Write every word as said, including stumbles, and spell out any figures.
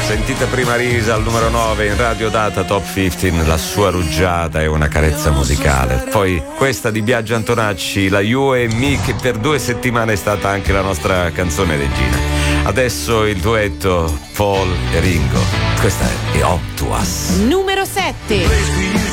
Sentite prima Risa al numero nove in Radio Data Top quindici, la sua rugiada è una carezza musicale. Poi questa di Biagio Antonacci, la You e Me, che per due settimane è stata anche la nostra canzone regina. Adesso il duetto Paul e Ringo. Questa è Up to Us. Numero sette.